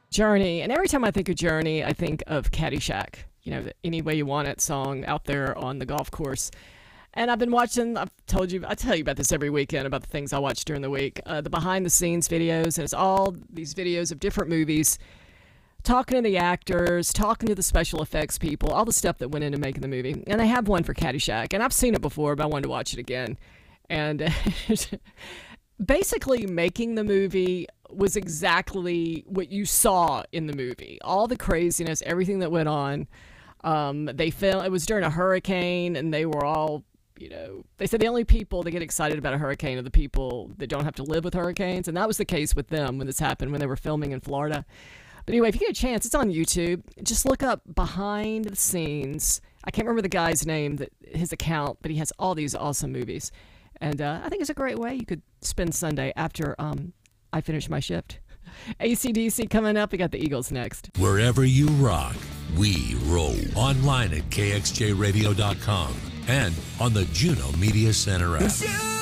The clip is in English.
Journey. And every time I think of Journey, I think of Caddyshack. You know, the Any Way You Want It song out there on the golf course. And I've been watching, I tell you about this every weekend, about the things I watch during the week, the behind the scenes videos. And it's all these videos of different movies, talking to the actors, talking to the special effects people, all the stuff that went into making the movie. And they have one for Caddyshack. And I've seen it before, but I wanted to watch it again. And basically making the movie was exactly what you saw in the movie. All the craziness, everything that went on. It was during a hurricane, and they were all, they said the only people that get excited about a hurricane are the people that don't have to live with hurricanes. And that was the case with them when this happened, when they were filming in Florida. But anyway, if you get a chance, it's on YouTube. Just look up behind the scenes. I can't remember the guy's name, his account, but he has all these awesome movies. And I think it's a great way you could spend Sunday after I finish my shift. AC/DC coming up. We got the Eagles next. Wherever you rock, we roll. Online at kxjradio.com and on the Juno Media Center app.